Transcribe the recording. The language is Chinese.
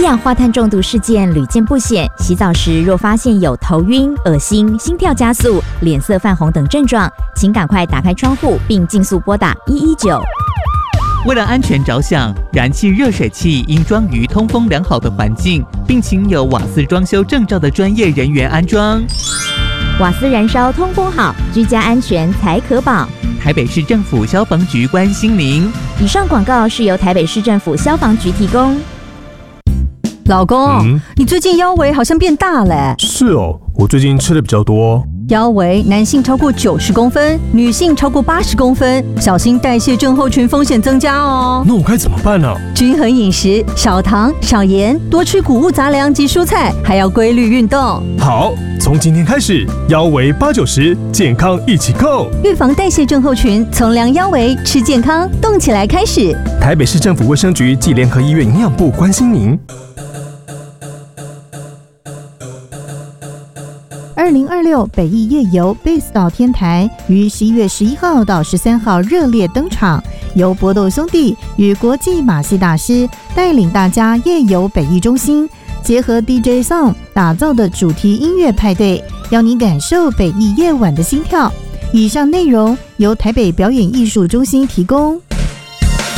氧化碳中毒事件屡见不鲜，洗澡时若发现有头晕、恶心、心跳加速、脸色泛红等症状，请赶快打开窗户并尽速拨打119。 为了安全着想，燃气热水器应装于通风良好的环境，并请有瓦斯装修证照的专业人员安装。 瓦斯燃烧通风好，居家安全才可保。 台北市政府消防局关心您。 以上广告是由台北市政府消防局提供。 老公，你最近腰围好像变大了。 是哦，我最近吃的比较多。 腰围男性超过90公分，女性超过80公分，小心代谢症候群风险增加哦。 那我该怎么办呢？ 均衡饮食，少糖少盐，多吃谷物杂粮及蔬菜，还要规律运动。 好，从今天开始，腰围80-90，健康一起够。 预防代谢症候群，从量腰围，吃健康，动起来开始。 台北市政府卫生局暨联合医院营养部关心您。 2026北艺夜游 Base 到天台于11月11号到13号热烈登场，由搏斗兄弟与国际马戏大师带领大家夜游北艺中心，结合 DJ Song 打造的主题音乐派对，邀你感受北艺夜晚的心跳。以上内容由台北表演艺术中心提供。